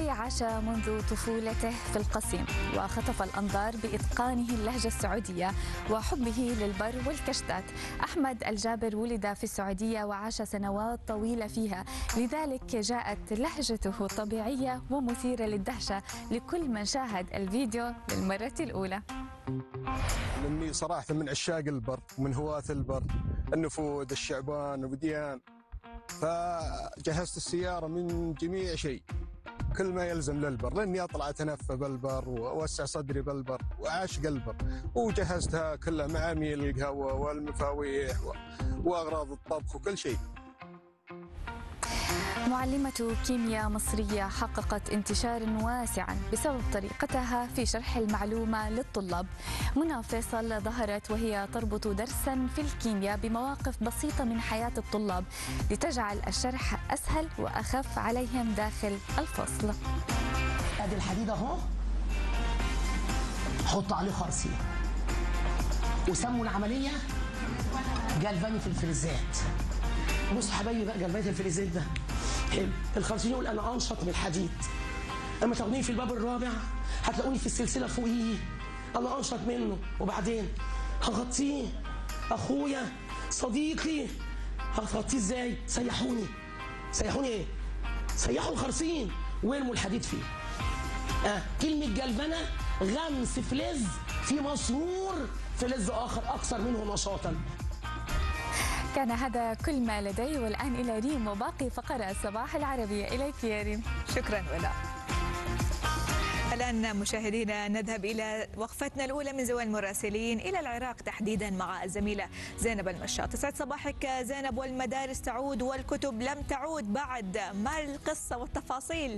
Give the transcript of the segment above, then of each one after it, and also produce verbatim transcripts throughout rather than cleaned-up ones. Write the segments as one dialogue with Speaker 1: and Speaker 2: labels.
Speaker 1: السعودي عاش منذ طفولته في القصيم، وخطف الأنظار بإتقانه اللهجة السعودية وحبه للبر والكشتات. أحمد الجابر ولد في السعودية وعاش سنوات طويلة فيها، لذلك جاءت لهجته طبيعية ومثيرة للدهشة لكل من شاهد الفيديو للمرة الأولى.
Speaker 2: لأني صراحة من عشاق البر ومن هواة البر، النفود، الشعبان، وديان، فجهزت السيارة من جميع شيء، كل ما يلزم للبر، لأني أطلع أتنفى بالبر وأوسع صدري بالبر وأعشق البر، وجهزتها كلها معاميل القهوة والمفاويح وأغراض الطبخ وكل شيء.
Speaker 1: معلمة كيمياء مصرية حققت انتشارا واسعا بسبب طريقتها في شرح المعلومة للطلاب. منى فيصل ظهرت وهي تربط درسا في الكيمياء بمواقف بسيطة من حياة الطلاب لتجعل الشرح أسهل وأخف عليهم داخل الفصل.
Speaker 3: ادي الحديد اهو، حط عليه خرسي وسموا العملية جلفاني في الفلزات. بص حبايبي بقى، جلفاني الفلزات ده حلو. الخرسين يقول انا انشط من الحديد. اما تاخدوني في الباب الرابع هتلاقوني في السلسله فوقيه، انا انشط منه. وبعدين هغطيه، اخويا صديقي، هغطيه ازاي؟ سيحوني. سيحوني ايه؟ سيحوا الخرسين وارموا الحديد فيه. اه كلمه جلفنه غمس فلز في مسرور فلز اخر اكثر منه نشاطا.
Speaker 1: كان هذا كل ما لدي، والآن إلى ريم وباقي فقرة صباح العربية. إليك يا ريم.
Speaker 4: شكرا ولاء. الآن مشاهدينا نذهب إلى وقفتنا الأولى من زوال المراسلين إلى العراق، تحديدا مع الزميلة زينب المشاط. يسعد صباحك زينب. والمدارس تعود والكتب لم تعود بعد، ما القصة والتفاصيل؟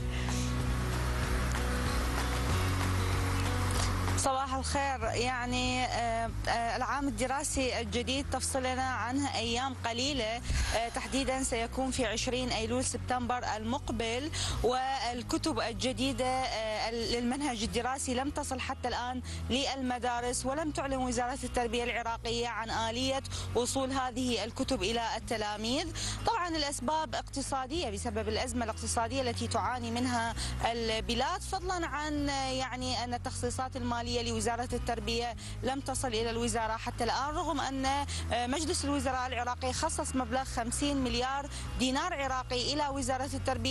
Speaker 5: صباح الخير. يعني العام الدراسي الجديد تفصلنا عنه أيام قليلة، تحديدا سيكون في عشرين أيلول سبتمبر المقبل، والكتب الجديدة للمنهج الدراسي لم تصل حتى الآن للمدارس، ولم تعلن وزارة التربية العراقية عن آلية وصول هذه الكتب إلى التلاميذ. طبعا الأسباب اقتصادية بسبب الأزمة الاقتصادية التي تعاني منها البلاد، فضلا عن يعني أن التخصيصات المالية لوزارة التربية لم تصل إلى الوزارة حتى الآن، رغم أن مجلس الوزراء العراقي خصص مبلغ خمسين مليار دينار عراقي إلى وزارة التربية